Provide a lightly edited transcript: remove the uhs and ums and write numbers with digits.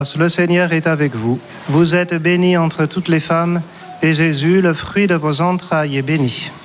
Le Seigneur est avec vous. Vous êtes bénie entre toutes les femmes, et Jésus, le fruit de vos entrailles, est béni.